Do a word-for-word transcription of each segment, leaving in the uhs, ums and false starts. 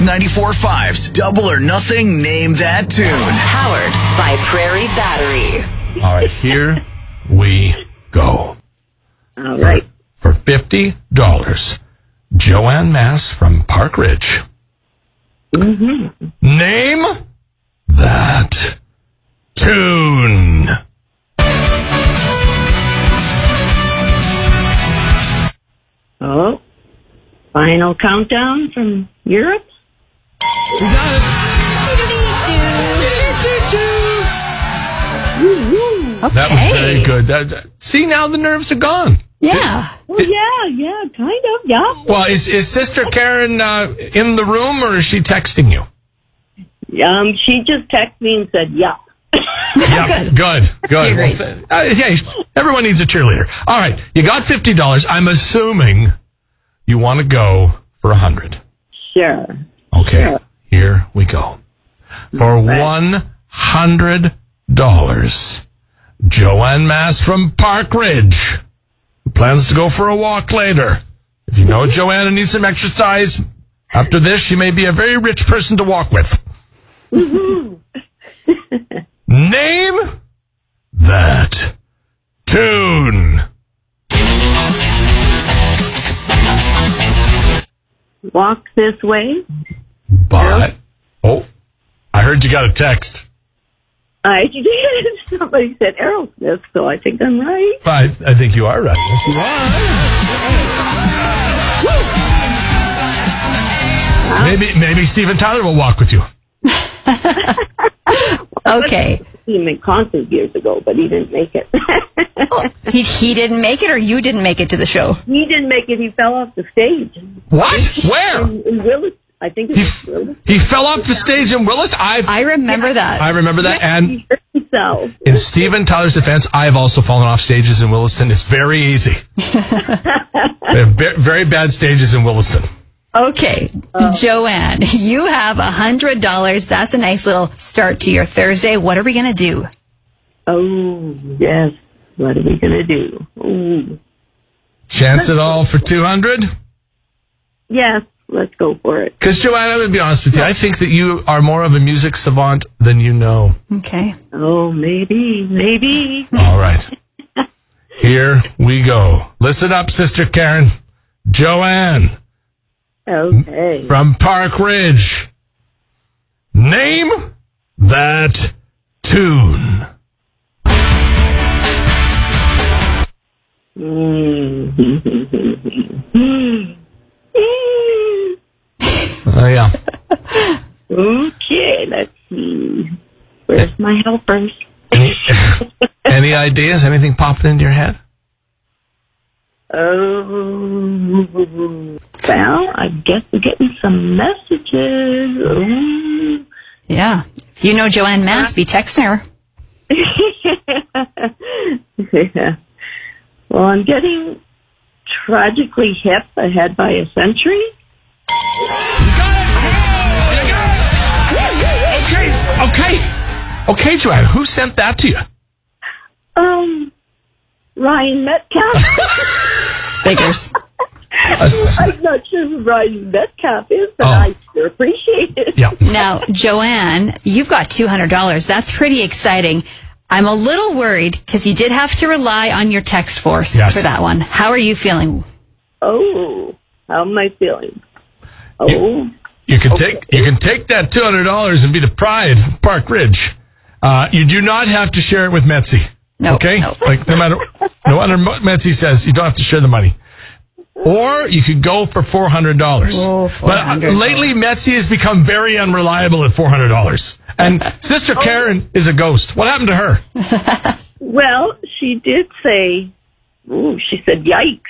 ninety-four point five's Double or Nothing Name That Tune. Powered by Prairie Battery. All right, here we go. All right. For, for fifty dollars, Joanne Mass from Park Ridge. Mm-hmm. Name that tune. Oh, Final Countdown from Europe. We got it. Okay. That was very good. That, that- see, now the nerves are gone. Yeah. Oh, yeah, yeah, kind of, yeah. Well, is, is Sister Karen uh, in the room, or is she texting you? Um, she just texted me and said, yeah. Yeah, good, good. Well, th- uh, hey, everyone needs a cheerleader. All right, you got fifty dollars. I'm assuming you want to go for one hundred dollars. Sure. Okay, Sure. here we go. For one hundred dollars, Joanne Mass from Park Ridge, who plans to go for a walk later. If you know Joanna needs some exercise, after this, she may be a very rich person to walk with. Name that tune. Walk This Way. But, oh, I heard you got a text. I did. Somebody said Aerosmith, so I think I'm right. I, I think you are right. Yes, you are. Maybe, maybe Steven Tyler will walk with you. Okay. I seen him in concert years ago, but he didn't make it. He he didn't make it, or you didn't make it to the show? He didn't make it. He fell off the stage. What? Where? In, in Willis. I think it He, was Willis. he fell off the stage in Willis. I've, I remember that. I remember that. And He hurt himself. in Steven Tyler's defense, I have also fallen off stages in Williston. It's very easy. We have ve- very bad stages in Williston. Okay, Joanne, you have one hundred dollars. That's a nice little start to your Thursday. What are we going to do? Oh, yes. What are we going to do? Ooh. Chance it all for two hundred? Yes, let's go for it. Because, Joanne, I'm going to be honest with you. I think that you are more of a music savant than you know. Okay. Oh, maybe, maybe. All right. Here we go. Listen up, Sister Karen. Joanne Okay. from Park Ridge. Name that tune. Oh, yeah. Okay, let's see. Where's my helpers? Any, any ideas? Anything popping into your head? Oh, well, I guess we're getting some messages. Ooh. Yeah. If you know Joanne Mass, be texting her. Yeah. Well, I'm getting Tragically Hip, Ahead by a Century. Okay, okay. Okay, Joanne, who sent that to you? Um, Ryan Metcalf. Figures. I'm not sure who Ryan Metcalf is, but Oh. I sure appreciate it. Yeah. Now, Joanne, you've got two hundred dollars. That's pretty exciting. I'm a little worried because you did have to rely on your text force Yes. for that one. How are you feeling? Oh, how am I feeling? Oh, You can take you can take that two hundred dollars and be the pride of Park Ridge. Uh, you do not have to share it with Metzi. No, Okay? no. Like no matter no matter what Metzi says, you don't have to share the money. Or you could go for four hundred dollars. Oh, but uh, four hundred dollars. lately, Metzi has become very unreliable at four hundred dollars. And Sister Karen is a ghost. What happened to her? well, she did say, ooh, she said, yikes.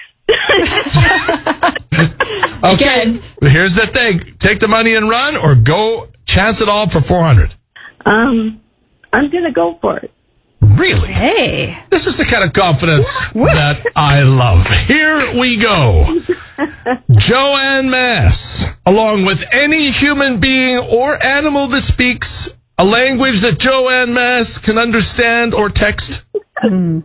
Okay. Again. Here's the thing. Take the money and run, or go chance it all for four hundred. Um, I'm going to go for it. Really? Hey. This is the kind of confidence that I love. Here we go. Joanne Mass, along with any human being or animal that speaks a language that Joanne Mass can understand or text,